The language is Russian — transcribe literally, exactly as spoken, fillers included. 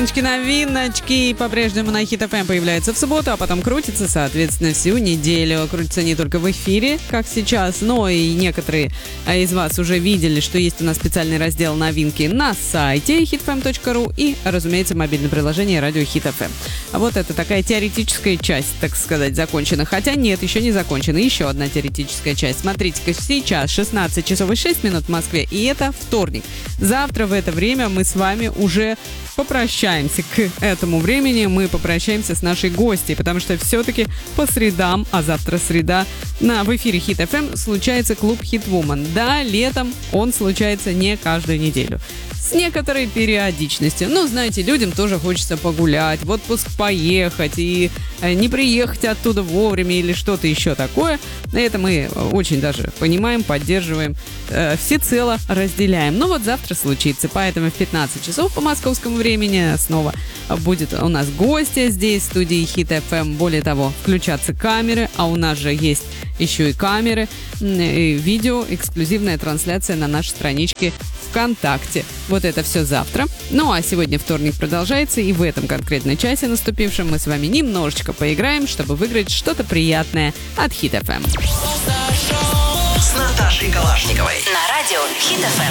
Пластиночки новиночки по-прежнему на Хит эф эм появляются в субботу, а потом крутятся, соответственно, всю неделю. Крутятся не только в эфире, как сейчас, но и некоторые из вас уже видели, что есть у нас специальный раздел новинки на сайте хит эф эм точка ру и, разумеется, мобильное приложение радио Хит эф эм. А вот это такая теоретическая часть, так сказать, закончена. Хотя нет, еще не закончена. Еще одна теоретическая часть. Смотрите-ка, сейчас шестнадцать часов и шесть минут в Москве, и это вторник. Завтра в это время мы с вами уже попрощаемся. К этому времени мы попрощаемся с нашей гостьей, потому что все-таки по средам, а завтра среда, на, в эфире Хит эф эм случается клуб Hitwoman. Да, летом он случается не каждую неделю. С некоторой периодичностью. Ну, знаете, людям тоже хочется погулять, в отпуск поехать и не приехать оттуда вовремя или что-то еще такое. Это мы очень даже понимаем, поддерживаем, э, всецело разделяем. Ну вот завтра случится, поэтому в пятнадцать часов по московскому времени снова будет у нас гостья здесь, в студии Хит эф эм. Более того, включатся камеры, а у нас же есть еще и камеры, и видео, эксклюзивная трансляция на нашей страничке ВКонтакте. Вот это все завтра. Ну а сегодня вторник продолжается, и в этом конкретном часе наступившем мы с вами немножечко поиграем, чтобы выиграть что-то приятное от Хит эф эм. С Наташей Калашниковой на радио Хит эф эм.